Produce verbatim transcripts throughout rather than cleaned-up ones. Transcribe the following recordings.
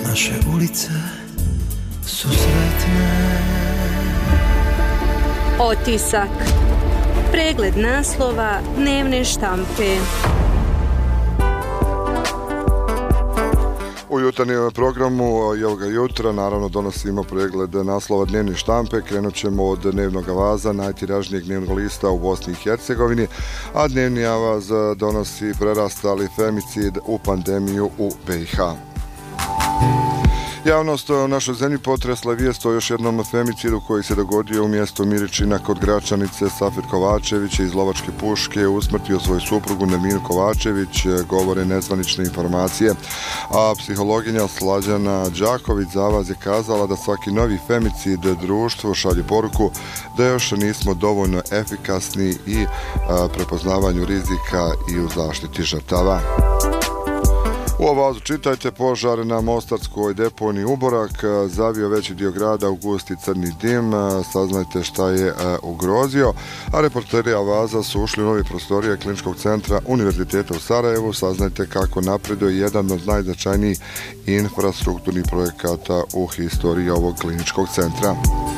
Naše ulice su sretne. Otisak. Pregled naslova dnevne štampe. U jutarnjem programu i ovoga jutra naravno donosimo pregled naslova dnevne štampe. Krenut ćemo od dnevnog avaza, najtiražnijeg dnevnog lista u Bosni i Hercegovini, a dnevni avaz donosi prerastali femicid u pandemiju u B i H. Javnost u našoj zemlji potresla vijest o još jednom femicidu koji se dogodio u mjestu Miričina kod Gračanice. Safir Kovačević je iz lovačke puške usmrtio svoju suprugu Nerminu Kovačević, govore nezvanične informacije, a psihologinja Slađana Đaković za avaz je kazala da svaki novi femicid društvu šalje poruku da još nismo dovoljno efikasni i a, prepoznavanju rizika i u zaštiti žrtava. U avazu čitajte: požar na mostarskoj deponiji Uborak zavio veći dio grada u gusti crni dim, saznajte šta je ugrozio, a reporteri avaza su ušli u novi prostorije Kliničkog centra Univerziteta u Sarajevu, saznajte kako napreduje jedan od najznačajnijih infrastrukturnih projekata u historiji ovog kliničkog centra.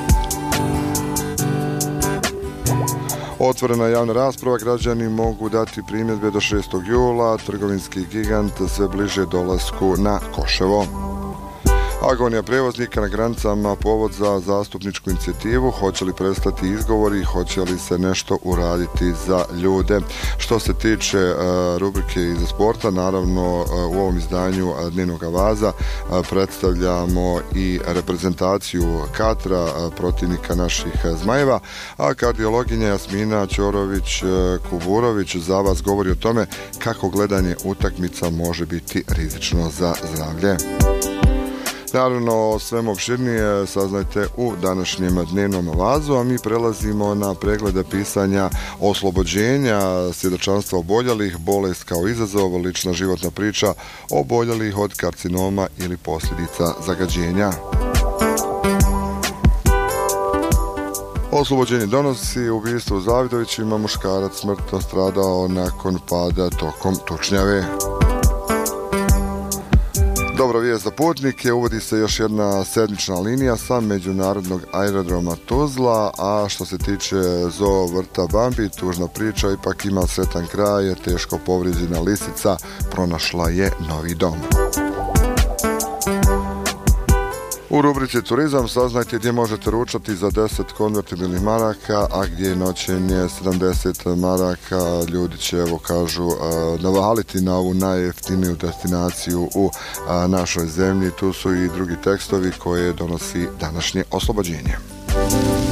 Otvorena javna rasprava, građani mogu dati primjedbe do šestog jula, trgovinski gigant sve bliže dolasku na Koševo. Agonija prevoznika na granicama, povod za zastupničku inicijativu, hoće li prestati izgovori, hoće li se nešto uraditi za ljude. Što se tiče uh, rubrike iz sporta, naravno uh, u ovom izdanju uh, dnevnog avaza uh, predstavljamo i reprezentaciju Katra, uh, protivnika naših uh, Zmajeva, a kardiologinja Jasmina Ćorović-Kuburović uh, za vas govori o tome kako gledanje utakmica može biti rizično za zdravlje. Naravno, o svemu opširnije saznajte u današnjem dnevnom avazu, a mi prelazimo na preglede pisanja oslobođenja, svjedočanstva oboljelih, bolest kao izazov, lična životna priča oboljelih od karcinoma ili posljedica zagađenja. Oslobođenje donosi ubistvo u Zavidovićima, muškarac smrtno stradao nakon pada tokom tučnjave. Dobra vijest za putnike, uvodi se još jedna sedmična linija sa međunarodnog aerodroma Tuzla, a što se tiče zoo vrta Bambi, tužna priča ipak ima sretan kraj, jer teško povrijeđena lisica pronašla je novi dom. U rubrici turizam saznajte gdje možete ručati za deset konvertibilnih maraka, a gdje je noćenje sedamdeset maraka. Ljudi će, evo kažu, navaliti na ovu najjeftiniju destinaciju u našoj zemlji. Tu su i drugi tekstovi koje donosi današnje oslobođenje.